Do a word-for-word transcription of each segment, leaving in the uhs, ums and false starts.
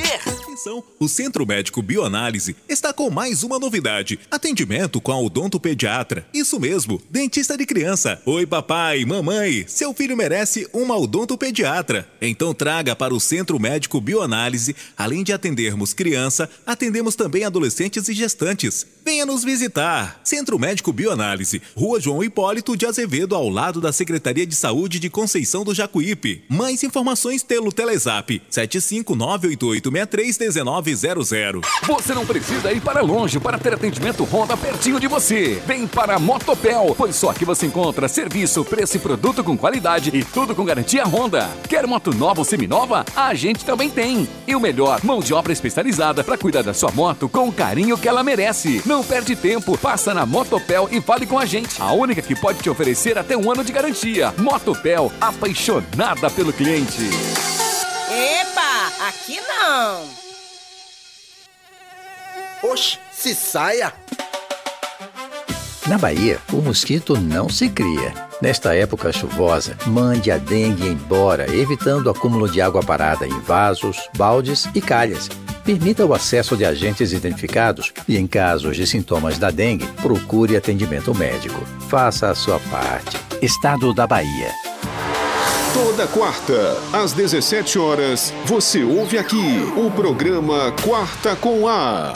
fazer. Atenção, o Centro Médico Bioanálise está com mais uma novidade. Atendimento com a odontopediatra. Isso mesmo, dentista de criança. Oi papai, mamãe, seu filho merece uma odontopediatra. Então traga para o Centro Médico Bioanálise. Além de atendermos criança, atendemos também adolescentes e gestantes. Venha nos visitar. Centro Médico Bioanálise, Rua João Hipólito de Azevedo, ao lado da Secretaria de Saúde de Conceição do Jacuípe. Mais informações pelo Telezap sete cinco nove oito oito seis três um nove zero zero. Você não precisa ir para longe para ter atendimento Honda pertinho de você. Vem para a Motopel, pois só aqui você encontra serviço, preço e produto com qualidade e tudo com garantia Honda. Quer moto nova ou seminova? A gente também tem. E o melhor, mão de obra especializada para cuidar da sua moto com o carinho que ela merece. Não perde tempo, passa na Motopel e fale com a gente. A única que pode te oferecer até um ano de garantia. Motopel, apaixonada pelo cliente. Epa, aqui não. Oxe, se saia. Na Bahia, o mosquito não se cria. Nesta época chuvosa, mande a dengue embora, evitando o acúmulo de água parada em vasos, baldes e calhas. Permita o acesso de agentes identificados e, em casos de sintomas da dengue, procure atendimento médico. Faça a sua parte. Estado da Bahia. Toda quarta, às dezessete horas, você ouve aqui o programa Quarta com A.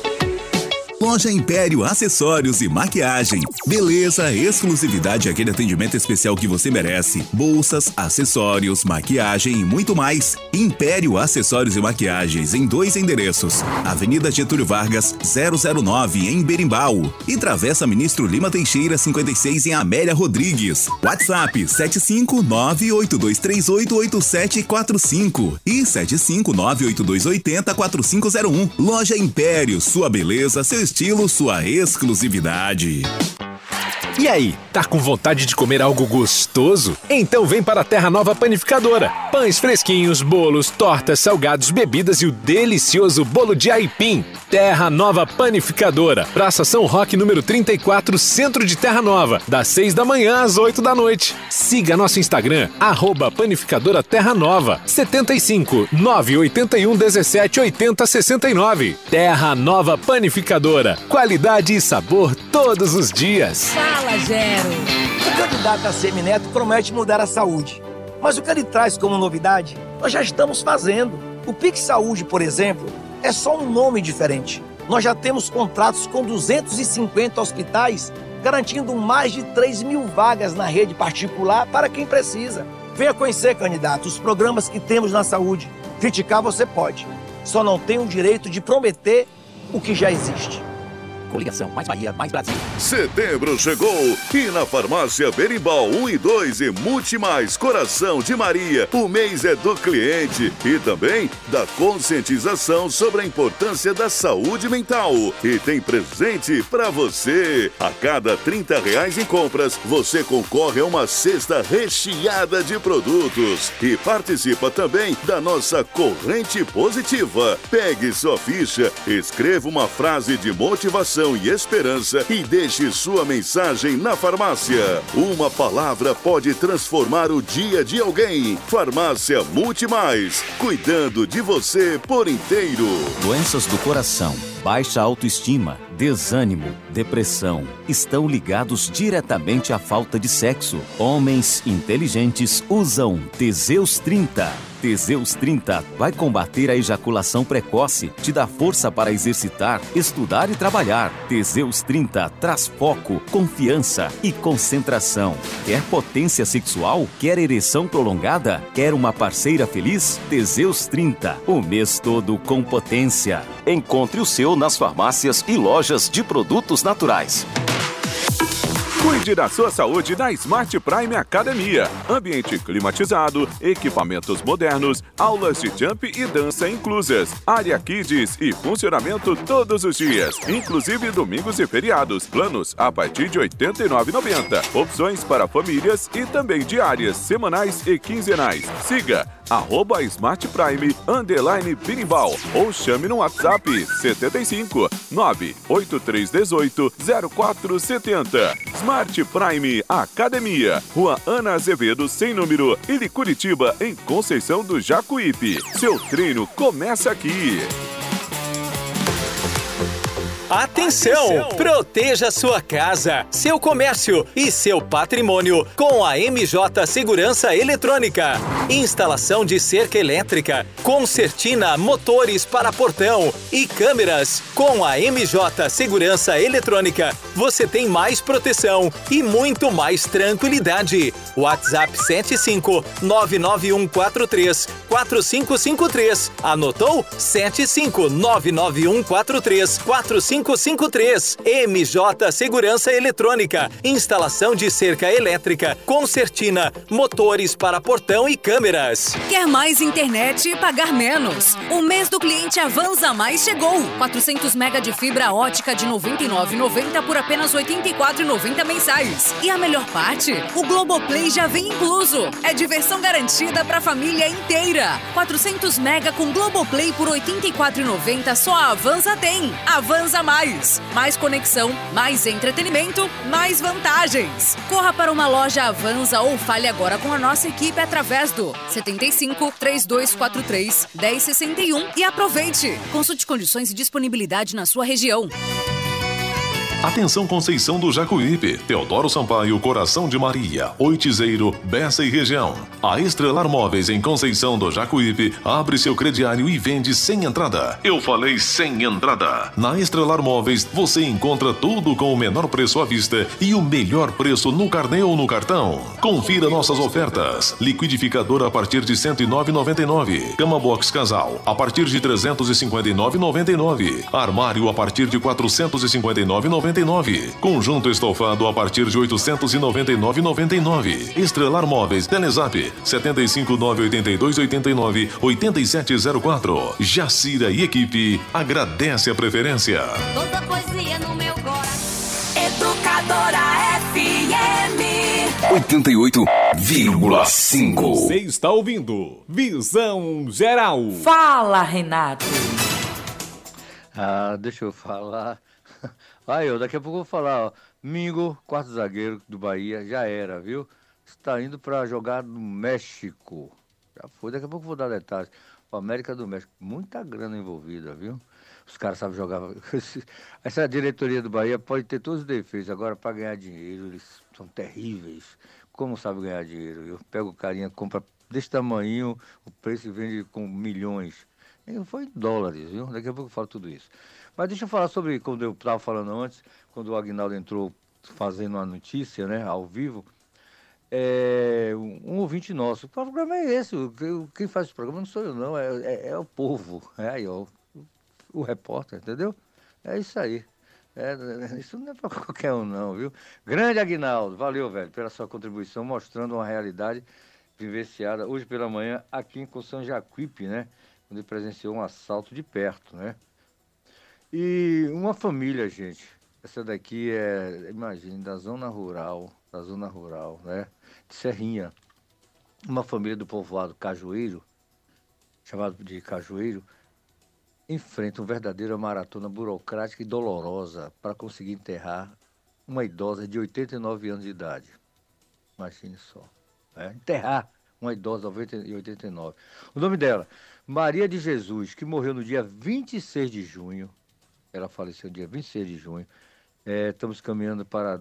Loja Império Acessórios e Maquiagem. Beleza, exclusividade e aquele atendimento especial que você merece. Bolsas, acessórios, maquiagem e muito mais. Império Acessórios e Maquiagens em dois endereços. Avenida Getúlio Vargas, zero zero nove, em Berimbau. E Travessa Ministro Lima Teixeira, cinquenta e seis, em Amélia Rodrigues. WhatsApp sete cinco nove oito dois três oito oito sete quatro cinco e sete cinco nove oito dois oito zero quatro cinco zero um. Loja Império, sua beleza, seu estilo, sua exclusividade. E aí, tá com vontade de comer algo gostoso? Então vem para a Terra Nova Panificadora. Pães fresquinhos, bolos, tortas, salgados, bebidas e o delicioso bolo de aipim. Terra Nova Panificadora. Praça São Roque, número trinta e quatro, Centro de Terra Nova. Das seis da manhã às oito da noite. Siga nosso Instagram, arroba Panificadora Terra Nova. setenta e cinco, nove oito um, dezessete, oitenta, sessenta e nove. Terra Nova Panificadora. Qualidade e sabor todos os dias. Fala, Gero. O candidato a semineto promete mudar a saúde. Mas o que ele traz como novidade, nós já estamos fazendo. O Pix Saúde, por exemplo, é só um nome diferente. Nós já temos contratos com duzentos e cinquenta hospitais, garantindo mais de três mil vagas na rede particular para quem precisa. Venha conhecer, candidato, os programas que temos na saúde. Criticar você pode. Só não tem o direito de prometer o que já existe. Coligação, mais Bahia, mais Brasil. Setembro chegou e na farmácia Berimbau um e dois e Multimais Coração de Maria, o mês é do cliente e também da conscientização sobre a importância da saúde mental. E tem presente pra você. A cada trinta reais em compras, você concorre a uma cesta recheada de produtos e participa também da nossa corrente positiva. Pegue sua ficha, escreva uma frase de motivação e esperança e deixe sua mensagem na farmácia. Uma palavra pode transformar o dia de alguém. Farmácia Multimais, cuidando de você por inteiro. Doenças do coração, baixa autoestima, desânimo, depressão estão ligados diretamente à falta de sexo. Homens inteligentes usam Teseus trinta. Teseus trinta vai combater a ejaculação precoce, te dá força para exercitar, estudar e trabalhar. Teseus trinta traz foco, confiança e concentração. Quer potência sexual? Quer ereção prolongada? Quer uma parceira feliz? Teseus trinta, o mês todo com potência. Encontre o seu nas farmácias e lojas de produtos naturais. Cuide da sua saúde na Smart Prime Academia. Ambiente climatizado, equipamentos modernos, aulas de jump e dança inclusas, área kids e funcionamento todos os dias, inclusive domingos e feriados. Planos a partir de oitenta e nove reais e noventa centavos. Opções para famílias e também diárias, semanais e quinzenais. Siga arroba Smart Prime, underline Birimbau, ou chame no WhatsApp setenta e cinco, nove oito três um oito, zero quatro sete zero. Smart Prime Academia, Rua Ana Azevedo, sem número, e Curitiba, em Conceição do Jacuípe. Seu treino começa aqui. Atenção! Atenção! Proteja sua casa, seu comércio e seu patrimônio com a M J Segurança Eletrônica. Instalação de cerca elétrica, concertina, motores para portão e câmeras. Com a M J Segurança Eletrônica, você tem mais proteção e muito mais tranquilidade. WhatsApp sete cinco nove nove um quatro três quatro cinco cinco três. Anotou? sete cinco nove nove um quatro três quatro cinco cinco três. M J Segurança Eletrônica. Instalação de cerca elétrica, concertina, motores para portão e câmeras. Quer mais internet e pagar menos? O mês do cliente Avanza Mais chegou. quatrocentos mega de fibra ótica de noventa e nove reais e noventa centavos por apenas oitenta e quatro reais e noventa centavos mensais. E a melhor parte? O Globoplay já vem incluso. É diversão garantida para a família inteira. quatrocentos mega com Globoplay por oitenta e quatro reais e noventa centavos só a Avanza tem. Avanza Mais. Mais conexão, mais entretenimento, mais vantagens. Corra para uma loja Avanza ou fale agora com a nossa equipe através do setenta e cinco, três dois quatro três, um zero seis um e aproveite. Consulte condições e disponibilidade na sua região. Atenção Conceição do Jacuípe, Teodoro Sampaio, Coração de Maria, Oitizeiro, Bessa e região. A Estrelar Móveis em Conceição do Jacuípe abre seu crediário e vende sem entrada. Eu falei sem entrada. Na Estrelar Móveis você encontra tudo com o menor preço à vista e o melhor preço no carnê ou no cartão. Confira nossas ofertas. Liquidificador a partir de cento e nove reais e noventa e nove centavos. Cama Box Casal a partir de trezentos e cinquenta e nove reais e noventa e nove centavos. Armário a partir de quatrocentos e cinquenta e nove reais e noventa e nove centavos. Conjunto estofado a partir de oitocentos e noventa e nove reais e noventa e nove centavos. Estrelar Móveis, Telezap setenta e cinco, nove oito dois, oito nove, oito sete zero quatro. Jacira e equipe agradece a preferência. Toda poesia no meu coração. Educadora F M oitenta e oito vírgula cinco. Você está ouvindo Visão Geral. Fala, Renato. Ah, deixa eu falar. Aí, ó, daqui a pouco eu vou falar, ó. Mingo, quarto zagueiro do Bahia, já era, viu? Está indo para jogar no México. Já foi, daqui a pouco eu vou dar detalhes. O América do México, muita grana envolvida, viu? Os caras sabem jogar. Essa diretoria do Bahia pode ter todos os defeitos. Agora, para ganhar dinheiro, eles são terríveis. Como sabe ganhar dinheiro? Eu pego o carinha, compra desse tamanho, o preço vende com milhões. E foi em dólares, viu? Daqui a pouco eu falo tudo isso. Mas deixa eu falar sobre, quando eu estava falando antes, quando o Aguinaldo entrou fazendo uma notícia, né, ao vivo, é, um ouvinte nosso, o programa é esse, quem faz esse programa não sou eu não, é, é, é o povo, é aí, ó, o, o repórter, entendeu? É isso aí, é, isso não é para qualquer um não, viu? Grande Aguinaldo, valeu, velho, pela sua contribuição, mostrando uma realidade vivenciada hoje pela manhã aqui em Conceição Jacuípe, né, onde presenciou um assalto de perto, né? E uma família, gente, essa daqui é, imagine, da zona rural, da zona rural, né, de Serrinha. Uma família do povoado Cajueiro, chamado de Cajueiro, enfrenta uma verdadeira maratona burocrática e dolorosa para conseguir enterrar uma idosa de oitenta e nove anos de idade. Imagine só, né? Enterrar uma idosa de oitenta e nove. O nome dela, Maria de Jesus, que morreu no dia vinte e seis de junho. Ela faleceu no dia vinte e seis de junho. É, estamos caminhando para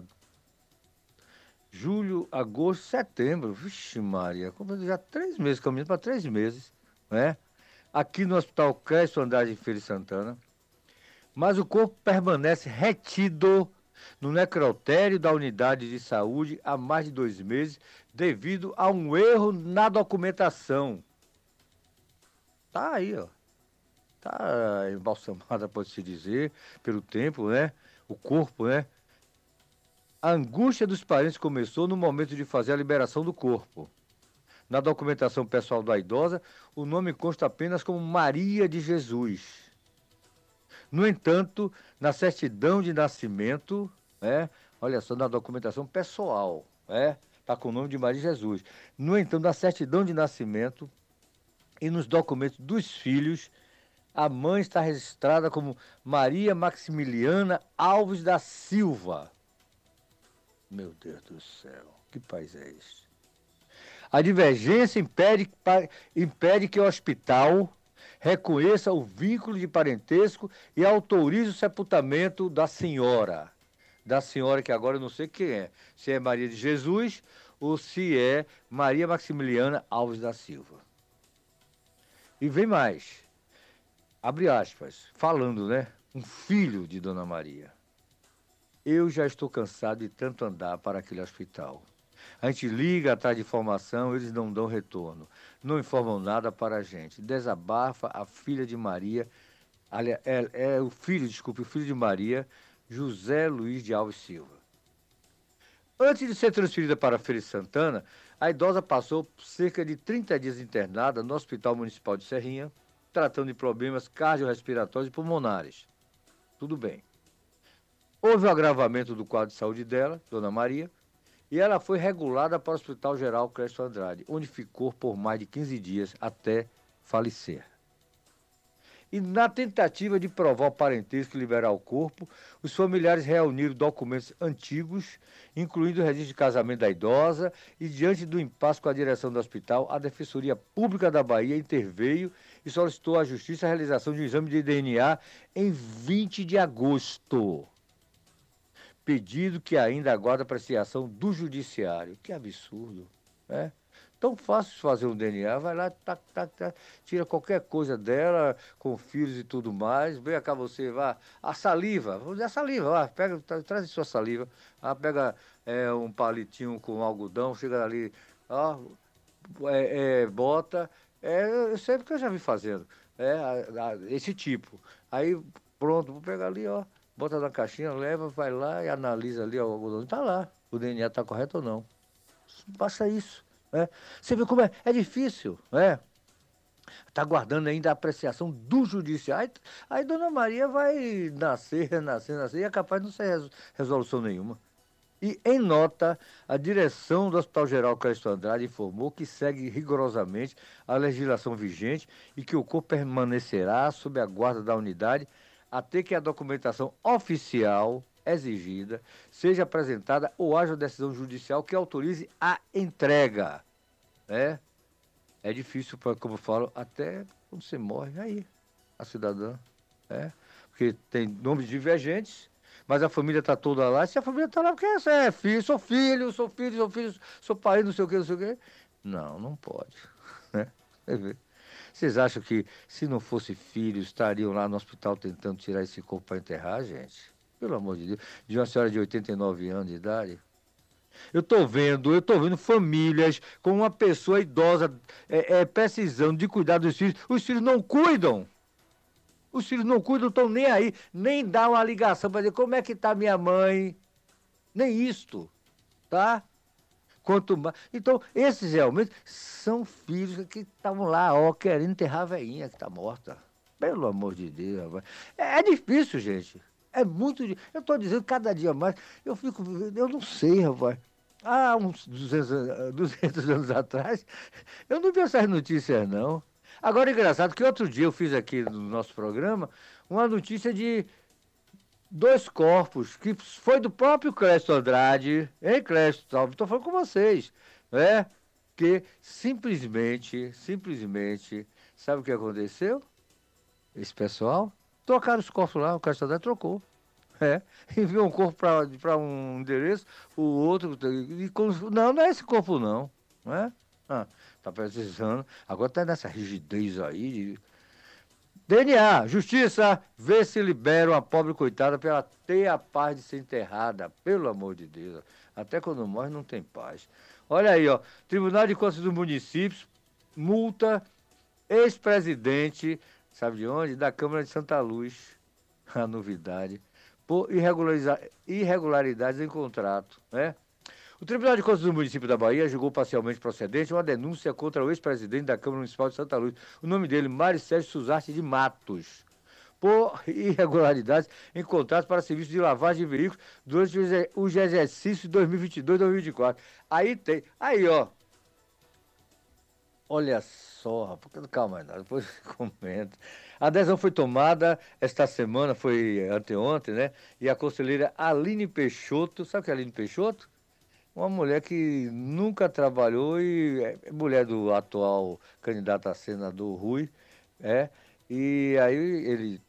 julho, agosto, setembro. Vixe Maria, já três meses, caminhando para três meses, né? Aqui no Hospital Crespo Andrade em Feira de Santana. Mas o corpo permanece retido no necrotério da unidade de saúde há mais de dois meses, devido a um erro na documentação. Tá aí, ó. Tá embalsamada, pode-se dizer, pelo tempo, né? O corpo, né? A angústia dos parentes começou no momento de fazer a liberação do corpo. Na documentação pessoal da idosa, o nome consta apenas como Maria de Jesus. No entanto, na certidão de nascimento, né? Olha só, na documentação pessoal, né? Tá com o nome de Maria de Jesus. No entanto, na certidão de nascimento, e nos documentos dos filhos, a mãe está registrada como Maria Maximiliana Alves da Silva. Meu Deus do céu, que país é esse? A divergência impede, impede que o hospital reconheça o vínculo de parentesco e autorize o sepultamento da senhora. Da senhora que agora eu não sei quem é. Se é Maria de Jesus ou se é Maria Maximiliana Alves da Silva. E vem mais. Abre aspas, falando, né? Um filho de Dona Maria. Eu já estou cansado de tanto andar para aquele hospital. A gente liga atrás de informação, eles não dão retorno. Não informam nada para a gente. Desabafa a filha de Maria, aliás, é, é o filho, desculpe, o filho de Maria, José Luiz de Alves Silva. Antes de ser transferida para Feira de Santana, a idosa passou cerca de trinta dias internada no Hospital Municipal de Serrinha, tratando de problemas cardiorrespiratórios e pulmonares. Tudo bem. Houve o agravamento do quadro de saúde dela, Dona Maria, e ela foi regulada para o Hospital Geral Clécio Andrade, onde ficou por mais de quinze dias até falecer. E na tentativa de provar o parentesco e liberar o corpo, os familiares reuniram documentos antigos, incluindo o registro de casamento da idosa, e diante do impasse com a direção do hospital, a Defensoria Pública da Bahia interveio e solicitou à Justiça a realização de um exame de D N A em vinte de agosto. Pedido que ainda aguarda apreciação do Judiciário. Que absurdo, né? Tão fácil fazer um D N A, vai lá, tac, tac, tac, tira qualquer coisa dela, com filhos e tudo mais, vem cá você, vá, a saliva, vamos dizer a saliva, vá, pega, tra, traz a sua saliva, ah, pega é, um palitinho com algodão, chega ali, ó, é, é, bota, é, eu sei porque eu já vi fazendo, é, a, a, esse tipo, aí pronto, vou pegar ali, ó, bota na caixinha, leva, vai lá e analisa ali o algodão, tá lá, o D N A tá correto ou não, basta isso. É. Você vê como é, é difícil, né? Está aguardando ainda a apreciação do judiciário. Aí, aí Dona Maria vai nascer, renascer, nascer, e é capaz de não ser res, resolução nenhuma. E, em nota, a direção do Hospital Geral Clécio Andrade informou que segue rigorosamente a legislação vigente e que o corpo permanecerá sob a guarda da unidade até que a documentação oficial exigida seja apresentada ou haja decisão judicial que autorize a entrega, né? É difícil, como eu falo, até quando você morre, aí, a cidadã, né? Porque tem nomes divergentes, mas a família está toda lá, se a família está lá, porque é filho, sou filho, sou filho, sou filho, sou pai, não sei o que, não sei o que. Não, não pode, né? Vocês acham que se não fosse filho, estariam lá no hospital tentando tirar esse corpo para enterrar, gente? Pelo amor de Deus, de uma senhora de oitenta e nove anos de idade. Eu estou vendo, eu estou vendo famílias com uma pessoa idosa é, é, precisando de cuidar dos filhos. Os filhos não cuidam. Os filhos não cuidam, não estão nem aí. Nem dá uma ligação para dizer como é que está minha mãe. Nem isto, tá? Quanto mais... Então, esses realmente são filhos que estavam lá, ó, querendo enterrar a velhinha que está morta. Pelo amor de Deus, rapaz. É, é difícil, gente. É muito difícil. Eu estou dizendo, cada dia mais, eu fico, eu não sei, rapaz. Há uns duzentos anos atrás, eu não vi essas notícias, não. Agora, é engraçado que outro dia eu fiz aqui no nosso programa uma notícia de dois corpos, que foi do próprio Clécio Andrade, hein, Clécio? Estou falando com vocês, né? Que simplesmente, simplesmente, sabe o que aconteceu? Esse pessoal trocaram os corpos lá, o Clécio Andrade trocou. É, enviou um corpo para um endereço, o outro. E, não, não é esse corpo, não. Não é? Ah, tá precisando. Agora tá nessa rigidez aí. De... D N A, justiça, vê se libera uma pobre coitada para ela ter a paz de ser enterrada. Pelo amor de Deus. Até quando morre não tem paz. Olha aí, ó. Tribunal de Contas dos Municípios multa ex-presidente, sabe de onde? Da Câmara de Santa Luz. A novidade. Por irregularidades em contrato, né? O Tribunal de Contas do Município da Bahia julgou parcialmente procedente uma denúncia contra o ex-presidente da Câmara Municipal de Santa Luz, o nome dele, Mário Sérgio Suzarte de Matos, por irregularidades em contratos para serviço de lavagem de veículos durante os exercícios de dois mil e vinte e dois e dois mil e vinte e quatro. Aí tem, aí ó, Olha só, rapaz, calma, ainda, depois eu comento. A adesão foi tomada esta semana, foi anteontem, né? E a conselheira Aline Peixoto, sabe o que é Aline Peixoto? Uma mulher que nunca trabalhou e é mulher do atual candidato a senador Rui, é. E aí ele.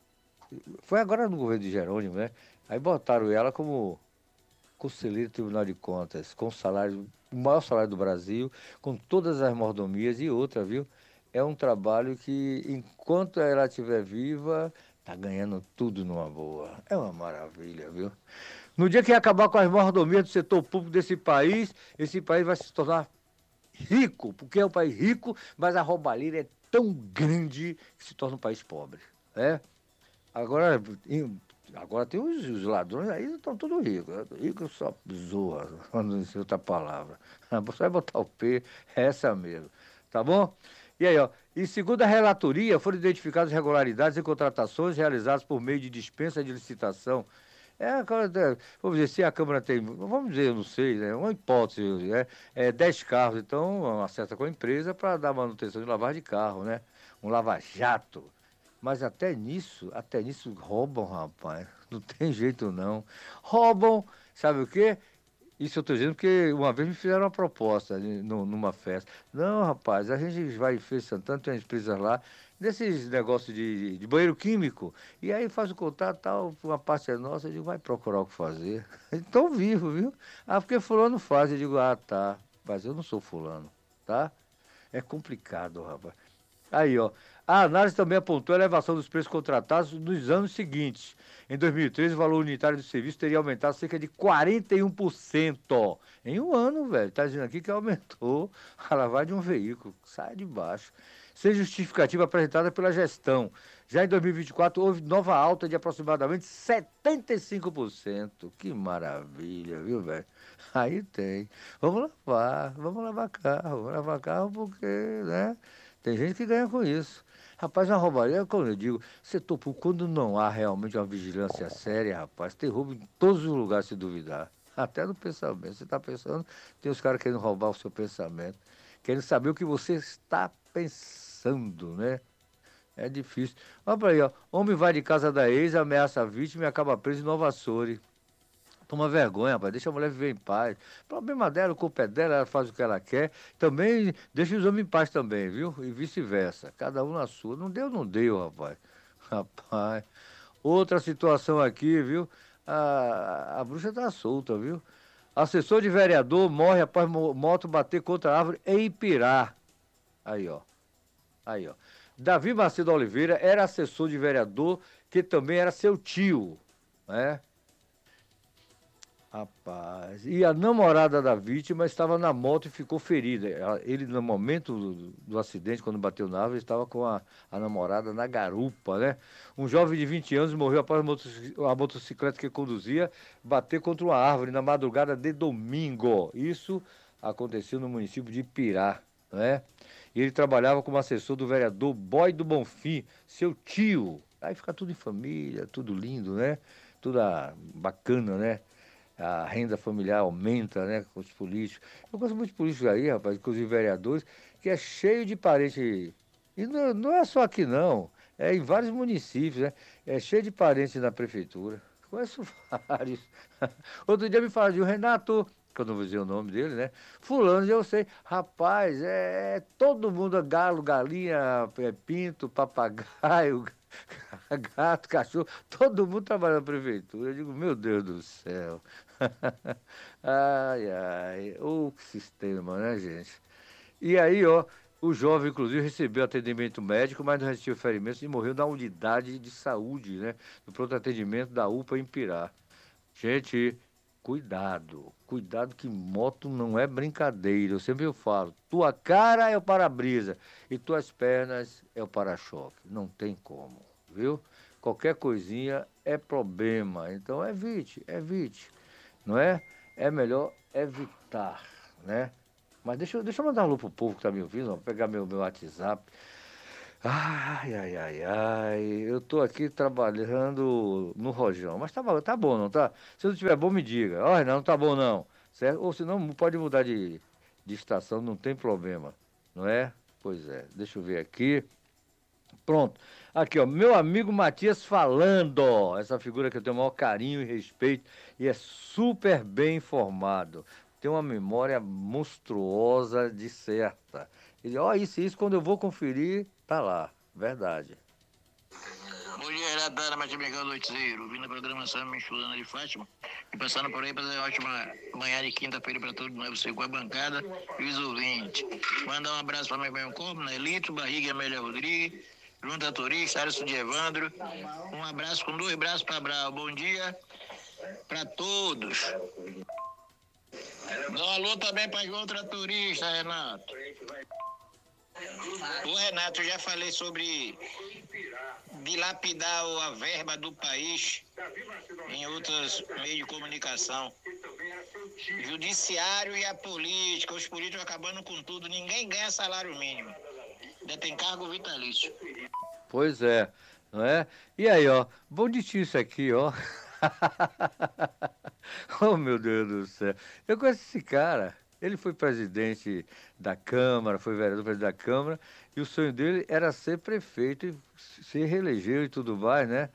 Foi agora no governo de Jerônimo, né? Aí botaram ela como conselheiro do Tribunal de Contas, com salário, o maior salário do Brasil, com todas as mordomias e outra, viu? É um trabalho que, enquanto ela estiver viva, tá ganhando tudo numa boa. É uma maravilha, viu? No dia que acabar com as mordomias do setor público desse país, esse país vai se tornar rico, porque é um país rico, mas a roubalheira é tão grande que se torna um país pobre, né? Agora, agora tem os, os ladrões aí, estão todos ricos. Rico só zoa, não sei outra palavra. Você vai botar o P, é essa mesmo, tá bom? E aí, ó, e segundo a relatoria, foram identificadas irregularidades em contratações realizadas por meio de dispensa de licitação. É, vamos dizer, se a Câmara tem, vamos dizer, eu não sei, né, uma hipótese, é, é dez carros, então acerta com a empresa para dar manutenção de lavagem de carro, né? Um lava-jato. Mas até nisso, até nisso roubam, rapaz. Não tem jeito não. Roubam, sabe o quê? Isso eu estou dizendo porque uma vez me fizeram uma proposta numa festa. Não, rapaz, a gente vai em Feira de Santana, tem as empresas lá, desses negócios de, de banheiro químico. E aí faz o contato, tal, uma parte é nossa, eu digo, vai procurar o que fazer. Estão vivos, viu? Ah, porque fulano faz. Eu digo, ah, tá, mas eu não sou fulano, tá? É complicado, rapaz. Aí, ó. A análise também apontou a elevação dos preços contratados nos anos seguintes. Em dois mil e treze, o valor unitário do serviço teria aumentado cerca de quarenta e um por cento. Em um ano, velho. Está dizendo aqui que aumentou a lavagem de um veículo. Sai de baixo. Sem justificativa apresentada pela gestão. Já em dois mil e vinte e quatro, houve nova alta de aproximadamente setenta e cinco por cento. Que maravilha, viu, velho? Aí tem. Vamos lavar, vamos lavar carro. Vamos lavar carro porque, né? Tem gente que ganha com isso. Rapaz, uma roubalheira, como eu digo, setor público, quando não há realmente uma vigilância séria, rapaz, tem roubo em todos os lugares, se duvidar. Até no pensamento. Você está pensando, tem os caras querendo roubar o seu pensamento, querendo saber o que você está pensando, né? É difícil. Olha para aí, ó. Homem vai de casa da ex, ameaça a vítima e acaba preso em Nova Açores. Toma vergonha, rapaz. Deixa a mulher viver em paz. O problema dela, o culpa é dela, ela faz o que ela quer. Também deixa os homens em paz também, viu? E vice-versa. Cada um na sua. Não deu, não deu, rapaz. Rapaz. Outra situação aqui, viu? A, a bruxa tá solta, viu? Assessor de vereador morre após moto bater contra a árvore em Ipirá. Aí, ó. Aí, ó. Davi Macedo Oliveira era assessor de vereador, que também era seu tio, né? Rapaz, e a namorada da vítima estava na moto e ficou ferida. Ele, no momento do, do acidente, quando bateu na árvore, estava com a, a namorada na garupa, né? Um jovem de vinte anos morreu após a, motoc- a motocicleta que conduzia bater contra uma árvore na madrugada de domingo. Isso aconteceu no município de Ipirá, né? E ele trabalhava como assessor do vereador Boy do Bonfim, seu tio. Aí fica tudo em família, tudo lindo, né? Tudo ah, bacana, né? A renda familiar aumenta, né, com os políticos. Eu gosto muito de políticos aí, rapaz, inclusive vereadores, que é cheio de parentes. E não, não é só aqui, não. É em vários municípios, né? É cheio de parentes na prefeitura. Conheço vários. Outro dia me falaram de um Renato, que eu não vou dizer o nome dele, né? Fulano, eu sei. Rapaz, é, é todo mundo, galo, galinha, é, pinto, papagaio, gato, cachorro, todo mundo trabalha na prefeitura. Eu digo, meu Deus do céu. Ai, ai, o sistema, né, gente? E aí, ó, o jovem, inclusive, recebeu atendimento médico, mas não resistiu ferimentos e morreu na unidade de saúde, né? No pronto atendimento da U P A em Pirá. Gente, cuidado, cuidado que moto não é brincadeira. Eu sempre eu falo, tua cara é o para-brisa e tuas pernas é o para-choque. Não tem como, viu? Qualquer coisinha é problema. Então evite, evite, não é? É melhor evitar, né? Mas deixa, eu- deixa eu mandar um alô pro povo que tá me ouvindo, vou pegar meu, meu WhatsApp. Ai, ai, ai, ai, eu tô aqui trabalhando no Rojão, mas tá, bom- tá bom, não tá? Se não tiver bom, me diga. Olha, não, não tá bom não, certo? Ou senão pode mudar de, de estação, não tem problema, não é? Pois é, deixa eu ver aqui. Pronto. Aqui, ó, meu amigo Matias falando, ó, essa figura que eu tenho o maior carinho e respeito e é super bem informado. Tem uma memória monstruosa de certa. Ele, ó, isso e isso, quando eu vou conferir, tá lá. Verdade. Bom dia, Renato, Mate Miguel do Oitizeiro, vindo a programação me estudando de Fátima e passando por aí para fazer uma ótima manhã de quinta-feira para todos nós, você com a bancada e os ouvintes. Mandar um abraço para meu irmão Como, Nelito, Barriga e Amélia Rodrigues, Junta Turista, Alisson de Evandro. Um abraço com dois braços para Brau. Bom dia para todos. Dá um alô também para João Tratorista, Renato. Ô Renato, eu já falei sobre dilapidar a verba do país em outros meios de comunicação. Judiciário e a política, os políticos acabando com tudo, ninguém ganha salário mínimo. Ainda tem cargo vitalício. Pois é, não é? E aí, ó, bonitinho isso aqui, ó. Oh, meu Deus do céu. Eu conheço esse cara. Ele foi presidente da Câmara, foi vereador presidente da Câmara, e o sonho dele era ser prefeito e se reelegeu e tudo mais, né?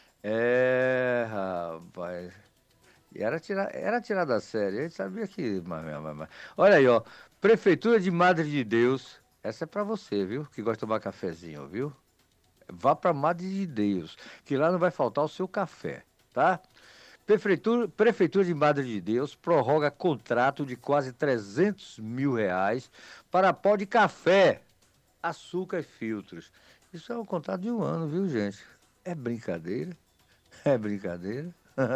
É, rapaz. E era tirar, era tirar da série. A gente sabia que. Mas, mas, mas. Olha aí, ó. Prefeitura de Madre de Deus. Essa é pra você, viu? Que gosta de tomar cafezinho, viu? Vá pra Madre de Deus, que lá não vai faltar o seu café, tá? Prefeitura, Prefeitura de Madre de Deus prorroga contrato de quase trezentos mil reais para pó de café, açúcar e filtros. Isso é um contrato de um ano, viu, gente? É brincadeira? É brincadeira?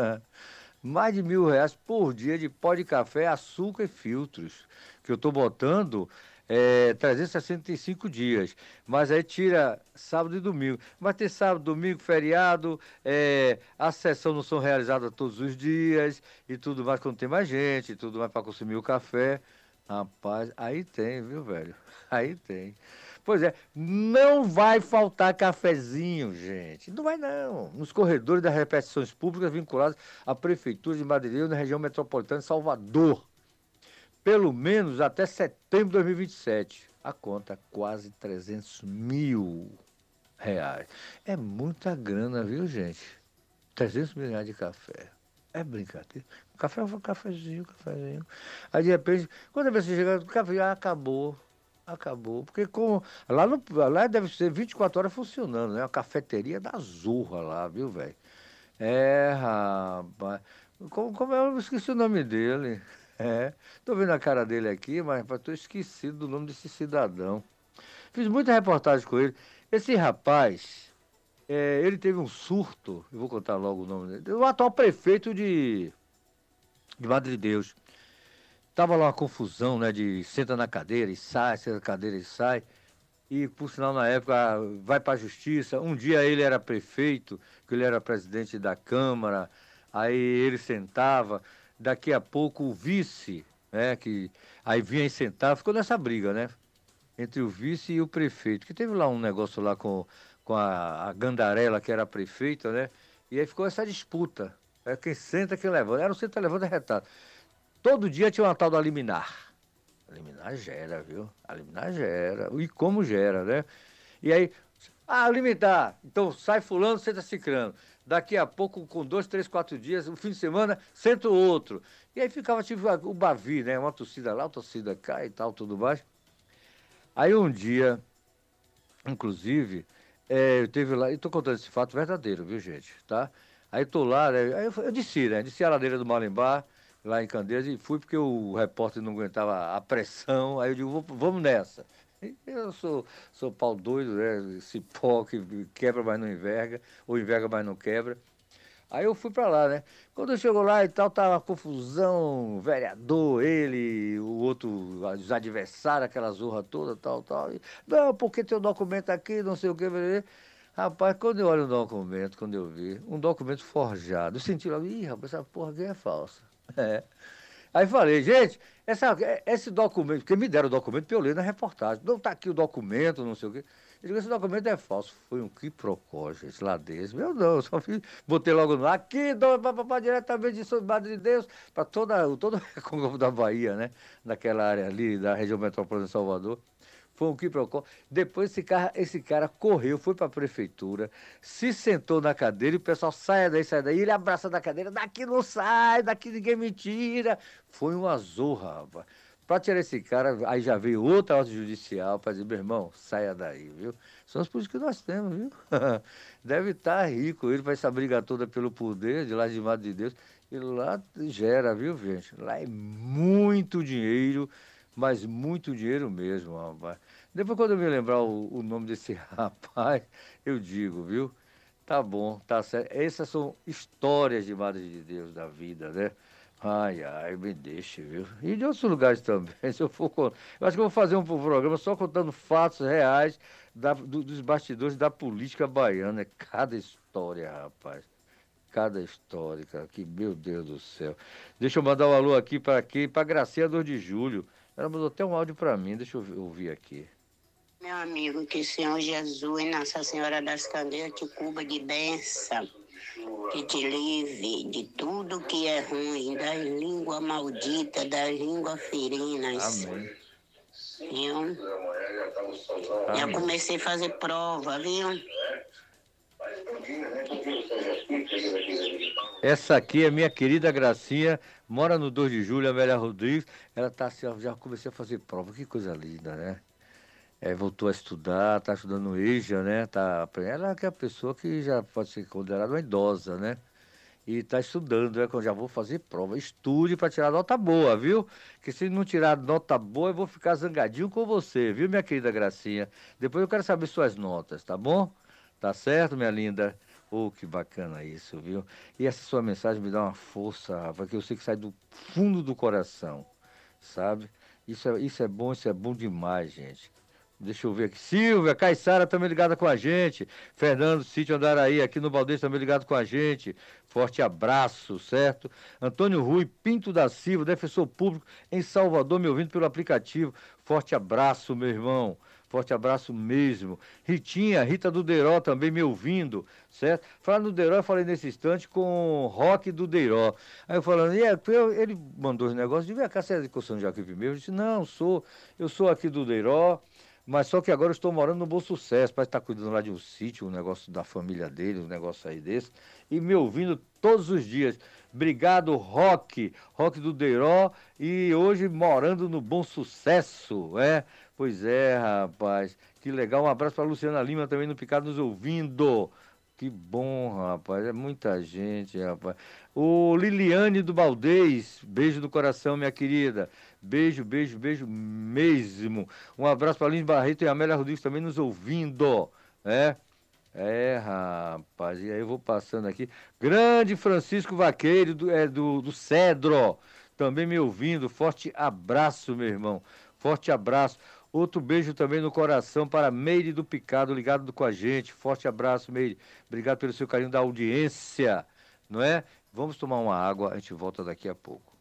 Mais de mil reais por dia de pó de café, açúcar e filtros, que eu tô botando é, trezentos e sessenta e cinco dias, mas aí tira sábado e domingo. Vai ter sábado, domingo, feriado, é, a sessão não são realizadas todos os dias e tudo mais, quando tem mais gente, e tudo mais para consumir o café. Rapaz, aí tem, viu, velho? Aí tem. Pois é, não vai faltar cafezinho, gente. Não vai, não. Nos corredores das repartições públicas vinculadas à Prefeitura de Madre de Deus, na região metropolitana de Salvador. Pelo menos até setembro de dois mil e vinte e sete. A conta quase trezentos mil reais. É muita grana, viu, gente? trezentos mil reais de café. É brincadeira. Café é um cafezinho, cafezinho. Aí, de repente, quando a pessoa chega, o café já acabou. Acabou. Porque com, lá, no, lá deve ser vinte e quatro horas funcionando, né? A cafeteria da Zorra lá, viu, velho? É, rapaz. Como, como eu esqueci o nome dele. É, tô vendo a cara dele aqui, mas tô esquecido do nome desse cidadão. Fiz muita reportagem com ele. Esse rapaz, é, ele teve um surto, eu vou contar logo o nome dele, o atual prefeito de, de Madre de Deus. Tava lá uma confusão, né, de senta na cadeira e sai, senta na cadeira e sai. E, por sinal, na época, vai para a justiça. Um dia ele era prefeito, que ele era presidente da Câmara, aí ele sentava. Daqui a pouco o vice, né, que aí vinha e sentava, ficou nessa briga, né, entre o vice e o prefeito, que teve lá um negócio lá com, com a, a Gandarela, que era a prefeita, né, e aí ficou essa disputa, é quem senta, quem levanta, era um senta, levanta e retado. Todo dia tinha uma tal da liminar, a liminar gera, viu, a liminar gera, e como gera, né, e aí, ah, limitar, então sai fulano, senta cicrano. Daqui a pouco, com dois, três, quatro dias, no fim de semana, senta o outro. E aí ficava tipo o Bavi, né? Uma torcida lá, uma torcida cá e tal, tudo mais. Aí um dia, inclusive, é, eu teve lá, e tô contando esse fato verdadeiro, viu, gente? Tá? Aí tô lá, né? Aí eu, eu desci, né? Desci a ladeira do Malembar, lá em Candeias, e fui porque o repórter não aguentava a pressão. Aí eu digo, vamos nessa. Eu sou, sou pau doido, né? Cipó que quebra, mas não enverga, ou enverga, mas não quebra. Aí eu fui pra lá, né? Quando eu chego lá e tal, tava uma confusão, vereador, ele, o outro, os adversários, aquela zorra toda, tal, tal. E, não, porque tem um documento aqui, não sei o que. Rapaz, quando eu olho o documento, quando eu vi, um documento forjado, eu senti logo, ih, rapaz, essa porra aqui é falsa. É. Aí falei, gente, essa, esse documento, porque me deram o documento para eu ler na reportagem. Não tá aqui o documento, não sei o quê. Eu digo, esse documento é falso. Foi um quiprocó, gente, lá desse. Meu não, só fiz, botei logo no aqui, para diretamente de São Madre de Deus, para toda, todo o Recôncavo da Bahia, né? Naquela área ali, da região metropolitana de Salvador. Foi um quiprocó. Depois esse cara, esse cara correu, foi para a prefeitura, se sentou na cadeira e o pessoal, saia daí, saia daí. Ele abraça da cadeira, daqui não sai, daqui ninguém me tira. Foi uma zorra, rapaz. Para tirar esse cara, aí já veio outra ordem judicial para dizer, meu irmão, saia daí, viu? São os políticos que nós temos, viu? Deve estar rico, ele faz essa briga toda pelo poder, de lá de lado de Deus. E lá gera, viu, gente? Lá é muito dinheiro, mas muito dinheiro mesmo, rapaz. Depois, quando eu me lembrar o, o nome desse rapaz, eu digo, viu? Tá bom, tá certo. Essas são histórias de Madre de Deus da vida, né? Ai, ai, me deixe, viu? E de outros lugares também, se eu for... Eu acho que eu vou fazer um programa só contando fatos reais da, do, dos bastidores da política baiana. É cada história, rapaz. Cada história, cara. Que, meu Deus do céu. Deixa eu mandar um alô aqui para quem? Para Gracinha dois de julho. Ela mandou até um áudio para mim, deixa eu ouvir aqui. Meu amigo, que o Senhor Jesus e Nossa Senhora das Candeias te cubra de bênção. Que te livre de tudo que é ruim, das línguas malditas, das línguas ferinas. Amém. Viu? Amém. Já comecei a fazer prova, viu? Essa aqui é minha querida Gracinha, mora no dois de julho, Amélia Rodrigues. Ela tá assim, já comecei a fazer prova, que coisa linda, né? É, voltou a estudar, está estudando no E J A, né? Tá, ela é a pessoa que já pode ser considerada uma idosa, né? E está estudando, né? Eu já vou fazer prova. Estude para tirar nota boa, viu? Porque se não tirar nota boa, eu vou ficar zangadinho com você, viu, minha querida Gracinha? Depois eu quero saber suas notas, tá bom? Tá certo, minha linda? Oh, que bacana isso, viu? E essa sua mensagem me dá uma força, Rafa, que eu sei que sai do fundo do coração, sabe? Isso é, isso é bom, isso é bom demais, gente. Deixa eu ver aqui. Silvia, Caissara também ligada com a gente. Fernando, Sítio Andaraí, aqui no Valdez também ligado com a gente. Forte abraço, certo? Antônio Rui, Pinto da Silva, defensor público em Salvador, me ouvindo pelo aplicativo. Forte abraço, meu irmão. Forte abraço mesmo. Ritinha, Rita do Deiró também me ouvindo, certo? Falando do Deiró, eu falei nesse instante com o Roque do Deiró. Aí eu falando, e é, eu, ele mandou os negócios, de ver cá, você é de Coção de Jacuípe mesmo? Eu disse, não, sou, eu sou aqui do Deiró. Mas só que agora eu estou morando no Bom Sucesso, parece que está cuidando lá de um sítio, um negócio da família dele, um negócio aí desse, e me ouvindo todos os dias. Obrigado, Roque, Roque do Deiró, e hoje morando no Bom Sucesso, é? Pois é, rapaz, que legal. Um abraço para a Luciana Lima também no Picado nos ouvindo. Que bom, rapaz, é muita gente, rapaz. O Liliane do Valdez, beijo do coração, minha querida. Beijo, beijo, beijo mesmo. Um abraço para Lins Barreto e a Amélia Rodrigues também nos ouvindo, é? É, rapaz, e aí eu vou passando aqui. Grande Francisco Vaqueiro, do, é, do, do Cedro, também me ouvindo. Forte abraço, meu irmão, forte abraço. Outro beijo também no coração para Meire do Picado, ligado com a gente. Forte abraço, Meire. Obrigado pelo seu carinho da audiência, não é? Vamos tomar uma água, a gente volta daqui a pouco.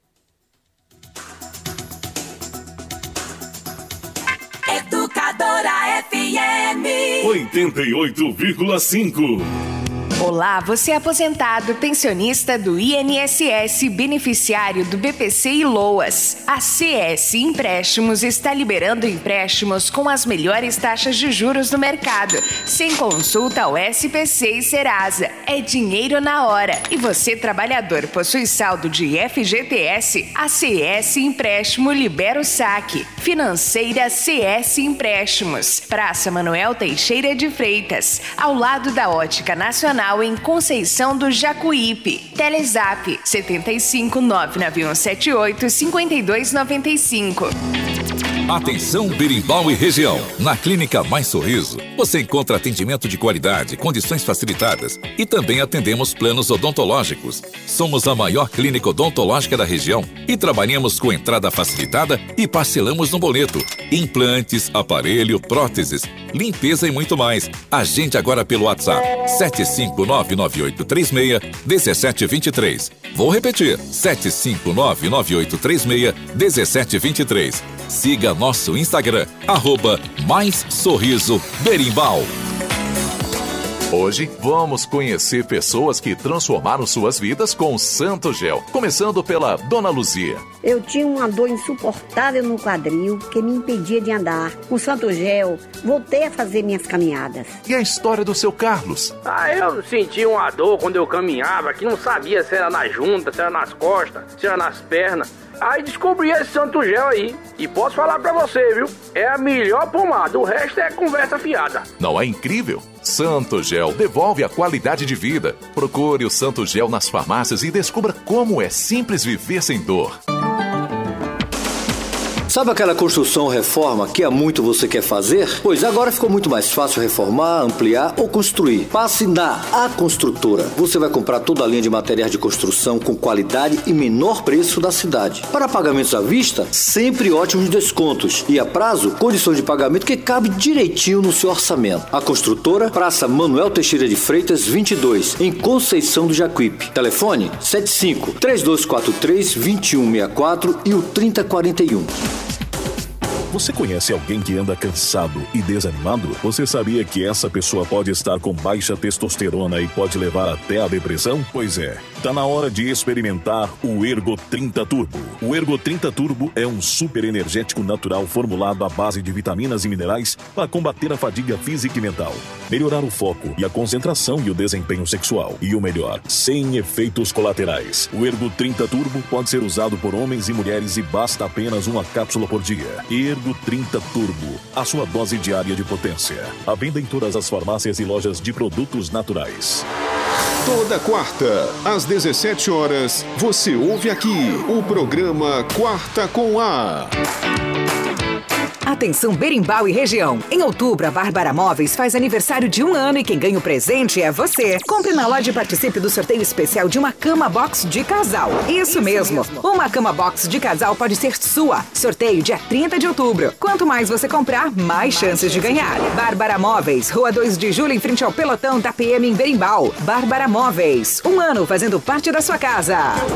Educadora F M oitenta e oito vírgula cinco. Olá, você é aposentado, pensionista do I N S S, beneficiário do B P C e LOAS. A C S Empréstimos está liberando empréstimos com as melhores taxas de juros do mercado, sem consulta ao S P C e Serasa. É dinheiro na hora. E você, trabalhador, possui saldo de F G T S? A C S Empréstimo libera o saque. Financeira C S Empréstimos. Praça Manuel Teixeira de Freitas, ao lado da Ótica Nacional, em Conceição do Jacuípe. Telezap setenta e cinco, nove nove um sete oito, cinco dois nove cinco. Atenção Berimbau e região. Na Clínica Mais Sorriso, você encontra atendimento de qualidade, condições facilitadas e também atendemos planos odontológicos. Somos a maior clínica odontológica da região e trabalhamos com entrada facilitada e parcelamos no boleto. Implantes, aparelho, próteses, limpeza e muito mais. Agende agora pelo WhatsApp sete cinco nove nove oito três seis um sete dois três. Vou repetir, sete cinco nove nove oito três seis um sete dois três. Siga nosso Instagram, arroba Mais Sorriso Berimbau. Hoje, vamos conhecer pessoas que transformaram suas vidas com o Santo Gel. Começando pela Dona Luzia. Eu tinha uma dor insuportável no quadril que me impedia de andar. Com o Santo Gel, voltei a fazer minhas caminhadas. E a história do seu Carlos? Ah, eu senti uma dor quando eu caminhava, que não sabia se era na junta, se era nas costas, se era nas pernas. Aí descobri esse Santo Gel aí. E posso falar pra você, viu? É a melhor pomada, o resto é conversa fiada. Não é incrível? Santo Gel devolve a qualidade de vida. Procure o Santo Gel nas farmácias e descubra como é simples viver sem dor. Sabe aquela construção ou reforma que há muito você quer fazer? Pois agora ficou muito mais fácil reformar, ampliar ou construir. Passe na A Construtora. Você vai comprar toda a linha de materiais de construção com qualidade e menor preço da cidade. Para pagamentos à vista, sempre ótimos descontos. E a prazo, condições de pagamento que cabe direitinho no seu orçamento. A Construtora, Praça Manuel Teixeira de Freitas, vinte e dois, em Conceição do Jacuípe. Telefone sete cinco, três dois quatro três, dois um seis quatro e o trinta quarenta e um. Você conhece alguém que anda cansado e desanimado? Você sabia que essa pessoa pode estar com baixa testosterona e pode levar até a depressão? Pois é, tá na hora de experimentar o Ergo trinta Turbo. O Ergo trinta Turbo é um super energético natural formulado à base de vitaminas e minerais para combater a fadiga física e mental, melhorar o foco e a concentração e o desempenho sexual. E o melhor, sem efeitos colaterais. O Ergo trinta Turbo pode ser usado por homens e mulheres e basta apenas uma cápsula por dia. Ergo trinta Turbo, a sua dose diária de potência. À venda em todas as farmácias e lojas de produtos naturais. Toda quarta, às dezessete horas, você ouve aqui o programa Quarta com A. Atenção Berimbau e região. Em outubro, a Bárbara Móveis faz aniversário de um ano e quem ganha o presente é você. Compre na loja e participe do sorteio especial de uma cama box de casal. Isso mesmo, uma cama box de casal pode ser sua. Sorteio dia trinta de outubro. Quanto mais você comprar, mais chances de ganhar. Bárbara Móveis, Rua dois de julho, em frente ao pelotão da P M em Berimbau. Bárbara Móveis, um ano fazendo parte da sua casa.